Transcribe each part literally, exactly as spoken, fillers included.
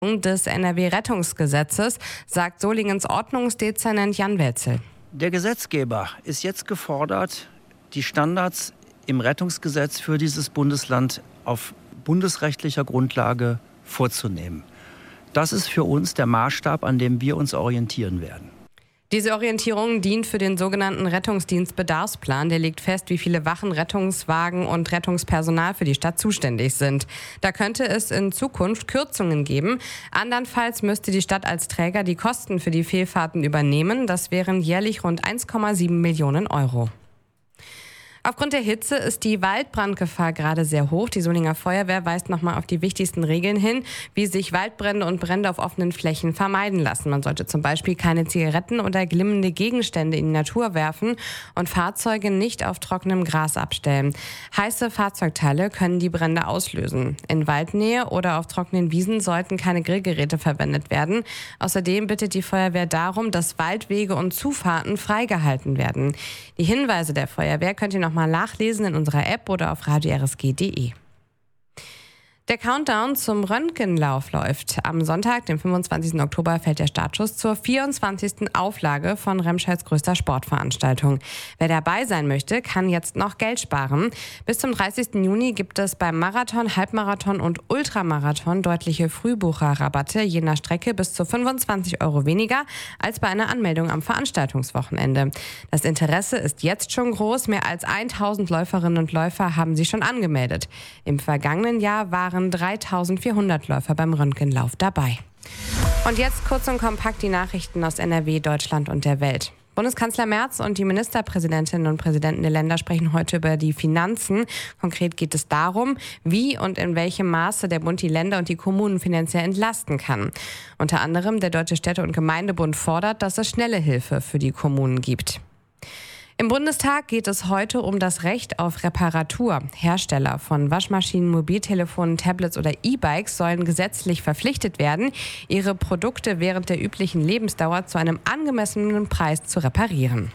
des N R W-Rettungsgesetzes, sagt Solingens Ordnungsdezernent Jan Welzel. Der Gesetzgeber ist jetzt gefordert, die Standards im Rettungsgesetz für dieses Bundesland auf bundesrechtlicher Grundlage vorzunehmen. Das ist für uns der Maßstab, an dem wir uns orientieren werden. Diese Orientierung dient für den sogenannten Rettungsdienstbedarfsplan. Der legt fest, wie viele Wachen, Rettungswagen und Rettungspersonal für die Stadt zuständig sind. Da könnte es in Zukunft Kürzungen geben. Andernfalls müsste die Stadt als Träger die Kosten für die Fehlfahrten übernehmen. Das wären jährlich rund eins Komma sieben Millionen Euro. Aufgrund der Hitze ist die Waldbrandgefahr gerade sehr hoch. Die Solinger Feuerwehr weist nochmal auf die wichtigsten Regeln hin, wie sich Waldbrände und Brände auf offenen Flächen vermeiden lassen. Man sollte zum Beispiel keine Zigaretten oder glimmende Gegenstände in die Natur werfen und Fahrzeuge nicht auf trockenem Gras abstellen. Heiße Fahrzeugteile können die Brände auslösen. In Waldnähe oder auf trockenen Wiesen sollten keine Grillgeräte verwendet werden. Außerdem bittet die Feuerwehr darum, dass Waldwege und Zufahrten freigehalten werden. Die Hinweise der Feuerwehr könnt ihr noch mal nachlesen in unserer App oder auf radio r s g punkt d e. Der Countdown zum Röntgenlauf läuft. Am Sonntag, dem fünfundzwanzigsten Oktober, fällt der Startschuss zur vierundzwanzigsten Auflage von Remscheids größter Sportveranstaltung. Wer dabei sein möchte, kann jetzt noch Geld sparen. Bis zum dreißigsten Juni gibt es beim Marathon, Halbmarathon und Ultramarathon deutliche Frühbucherrabatte, je nach Strecke bis zu fünfundzwanzig Euro weniger als bei einer Anmeldung am Veranstaltungswochenende. Das Interesse ist jetzt schon groß. Mehr als tausend Läuferinnen und Läufer haben sich schon angemeldet. Im vergangenen Jahr waren dreitausendvierhundert Läufer beim Röntgenlauf dabei. Und jetzt kurz und kompakt die Nachrichten aus N R W, Deutschland und der Welt. Bundeskanzler Merz und die Ministerpräsidentinnen und Präsidenten der Länder sprechen heute über die Finanzen. Konkret geht es darum, wie und in welchem Maße der Bund die Länder und die Kommunen finanziell entlasten kann. Unter anderem der Deutsche Städte- und Gemeindebund fordert, dass es schnelle Hilfe für die Kommunen gibt. Im Bundestag geht es heute um das Recht auf Reparatur. Hersteller von Waschmaschinen, Mobiltelefonen, Tablets oder E-Bikes sollen gesetzlich verpflichtet werden, ihre Produkte während der üblichen Lebensdauer zu einem angemessenen Preis zu reparieren.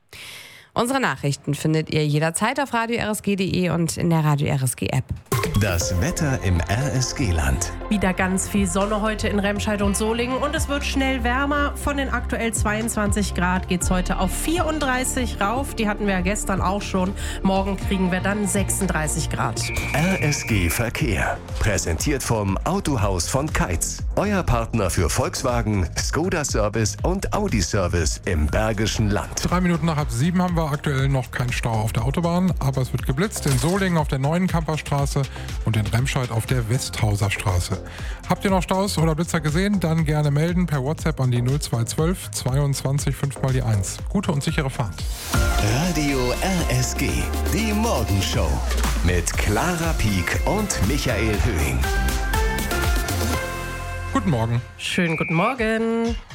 Unsere Nachrichten findet ihr jederzeit auf radio r s g punkt d e und in der Radio R S G App. Das Wetter im R S G-Land. Wieder ganz viel Sonne heute in Remscheid und Solingen und es wird schnell wärmer. Von den aktuell zweiundzwanzig Grad geht es heute auf vierunddreißig rauf. Die hatten wir ja gestern auch schon. Morgen kriegen wir dann sechsunddreißig Grad. R S G Verkehr. Präsentiert vom Autohaus von Keitz. Euer Partner für Volkswagen, Skoda Service und Audi Service im Bergischen Land. Drei Minuten nach halb sieben haben wir aktuell noch keinen Stau auf der Autobahn, aber es wird geblitzt in Solingen auf der Neuen Kamperstraße und in Remscheid auf der Westhauser Straße. Habt ihr noch Staus oder Blitzer gesehen? Dann gerne melden per WhatsApp an die null zwei eins zwei zweiundzwanzig fünf mal die eins. Gute und sichere Fahrt. Radio R S G, die Morgenshow mit Clara Pieck und Michael Höhing. Guten Morgen. Schönen guten Morgen.